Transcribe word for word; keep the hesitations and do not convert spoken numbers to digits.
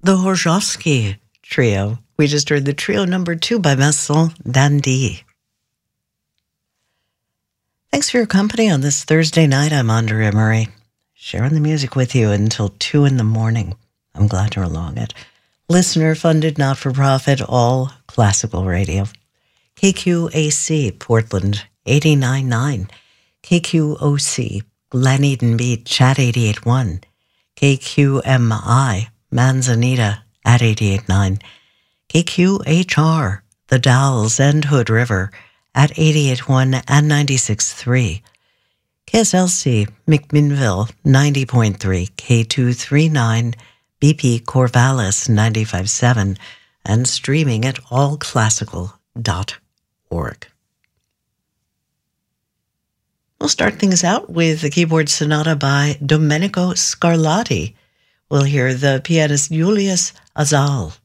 the Horzhowski Trio. We just heard the trio number two by Vincent Dandy. Thanks for your company on this Thursday night. I'm Andrea Murray, sharing the music with you until two in the morning. I'm glad you're along it. Listener-funded, not-for-profit, all classical radio. K Q A C, Portland, eighty-nine point nine. K Q O C, Glen Eden Beach at eighty-eight point one. K Q M I, Manzanita at eighty-eight point nine. K Q H R, The Dalles and Hood River at eighty-eight point one and ninety-six point three. K S L C, McMinnville, ninety point three. K two thirty-nine, B P Corvallis, ninety-five point seven. And streaming at all classical dot org. We'll start things out with the keyboard sonata by Domenico Scarlatti. We'll hear the pianist Julius Azal.